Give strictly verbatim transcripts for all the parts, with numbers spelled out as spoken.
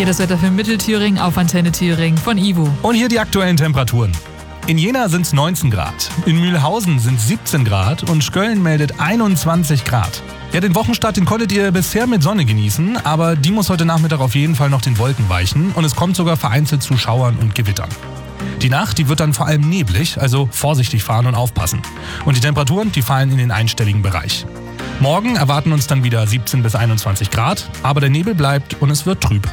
Hier das Wetter für Mittelthüringen auf Antenne Thüringen von Ivo. Und hier die aktuellen Temperaturen. In Jena sind es neunzehn Grad, in Mühlhausen sind es siebzehn Grad und Schköln meldet einundzwanzig Grad. Ja, den Wochenstart, den konntet ihr bisher mit Sonne genießen, aber die muss heute Nachmittag auf jeden Fall noch den Wolken weichen und es kommt sogar vereinzelt zu Schauern und Gewittern. Die Nacht, die wird dann vor allem neblig, also vorsichtig fahren und aufpassen. Und die Temperaturen, die fallen in den einstelligen Bereich. Morgen erwarten uns dann wieder siebzehn bis einundzwanzig Grad, aber der Nebel bleibt und es wird trüb.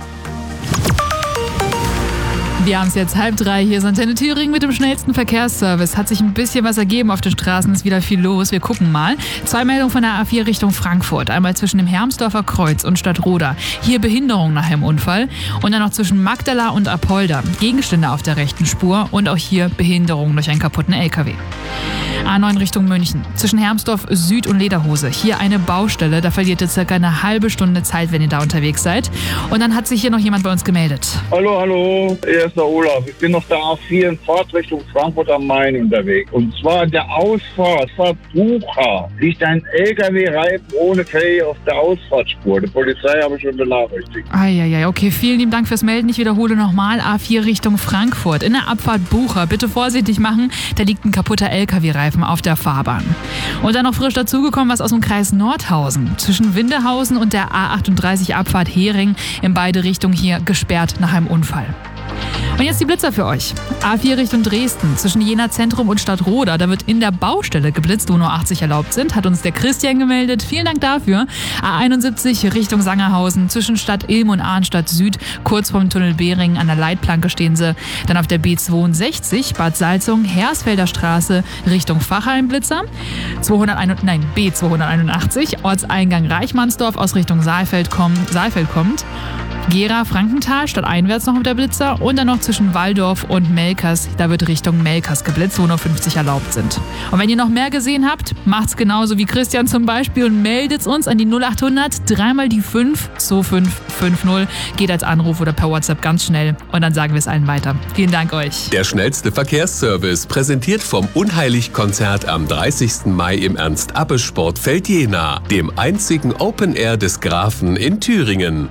Wir haben es jetzt halb drei, hier ist Antenne Thüringen mit dem schnellsten Verkehrsservice. Hat sich ein bisschen was ergeben auf den Straßen, ist wieder viel los. Wir gucken mal. Zwei Meldungen von der A vier Richtung Frankfurt. Einmal zwischen dem Hermsdorfer Kreuz und Stadtroda. Hier Behinderung nach dem Unfall. Und dann noch zwischen Magdala und Apolda. Gegenstände auf der rechten Spur und auch hier Behinderung durch einen kaputten L K W. A neun Richtung München. Zwischen Hermsdorf Süd und Lederhose. Hier eine Baustelle. Da verliert ihr circa eine halbe Stunde Zeit, wenn ihr da unterwegs seid. Und dann hat sich hier noch jemand bei uns gemeldet. Hallo, hallo. Hier ist der Olaf. Ich bin auf der A vier in Fahrtrichtung Frankfurt am Main unterwegs. Und zwar der Ausfahrt, Bucher, liegt ein L K W-Reifen ohne Felge auf der Ausfahrtsspur. Die Polizei habe ich schon benachrichtigt. Eieiei, okay, vielen lieben Dank fürs Melden. Ich wiederhole nochmal, A vier Richtung Frankfurt. In der Abfahrt Bucher. Bitte vorsichtig machen, da liegt ein kaputter L K W-Reifen auf der Fahrbahn. Und dann noch frisch dazugekommen, was aus dem Kreis Nordhausen. Zwischen Windehausen und der A achtunddreißig Abfahrt Hering in beide Richtungen hier gesperrt nach einem Unfall. Und jetzt die Blitzer für euch. A vier Richtung Dresden, zwischen Jena Zentrum und Stadtroda. Da wird in der Baustelle geblitzt, wo nur achtzig erlaubt sind. Hat uns der Christian gemeldet. Vielen Dank dafür. A einundsiebzig Richtung Sangerhausen, zwischen Stadt Ilm und Arnstadt Süd. Kurz vorm Tunnel Behring an der Leitplanke stehen sie. Dann auf der B zweiundsechzig, Bad Salzung, Hersfelder Straße Richtung Fachheim Blitzer. zweihundertein, nein, B zweihunderteinundachtzig, Ortseingang Reichmannsdorf aus Richtung Saalfeld, komm, Saalfeld kommt. Gera, Frankenthal, stadteinwärts noch mit der Blitzer und dann noch zwischen Walldorf und Melkers, da wird Richtung Melkers geblitzt, wo nur fünfzig erlaubt sind. Und wenn ihr noch mehr gesehen habt, macht's genauso wie Christian zum Beispiel und meldet's uns an die null achthundert, dreimal die fünf, zwei fünf fünf null, geht als Anruf oder per WhatsApp ganz schnell und dann sagen wir es allen weiter. Vielen Dank euch. Der schnellste Verkehrsservice, präsentiert vom Unheilig-Konzert am dreißigsten Mai im Ernst-Abbe-Sportfeld Jena, dem einzigen Open Air des Grafen in Thüringen.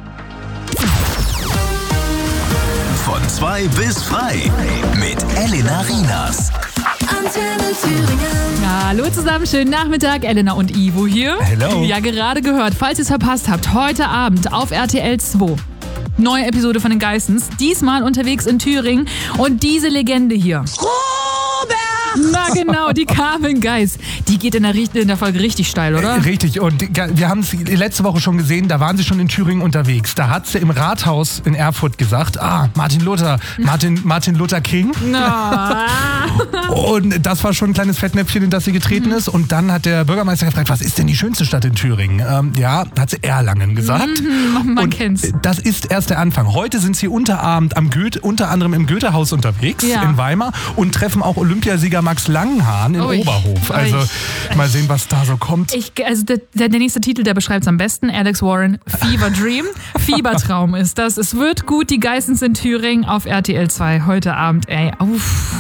Von zwei bis frei mit Elena Rienas. Antenne Thüringen. Hallo zusammen, schönen Nachmittag. Elena und Ivo hier. Hello. Ja, gerade gehört, falls ihr es verpasst habt, heute Abend auf R T L zwei. Neue Episode von den Geissens. Diesmal unterwegs in Thüringen. Und diese Legende hier. Na genau, die Carmen Geiss. Die geht in der, in der Folge richtig steil, oder? Richtig, und wir haben es letzte Woche schon gesehen, da waren sie schon in Thüringen unterwegs. Da hat sie im Rathaus in Erfurt gesagt, ah, Martin Luther, Martin, Martin Luther King. No. Und das war schon ein kleines Fettnäpfchen, in das sie getreten ist. Und dann hat der Bürgermeister gefragt, was ist denn die schönste Stadt in Thüringen? Ähm, ja, hat sie Erlangen gesagt. Mhm, man und kennt's. Das ist erst der Anfang. Heute sind sie unter Abend am Goethe, unter anderem im Goethehaus unterwegs, ja, in Weimar und treffen auch Olympiasieger Max Langenhahn in Ui. Oberhof. Also Ui. mal sehen, was da so kommt. Ich, also der, der nächste Titel, der beschreibt es am besten. Alex Warren, Fever Dream. Fiebertraum ist das. Es wird gut, die Geissens in Thüringen auf R T L zwei heute Abend. Ey, uff.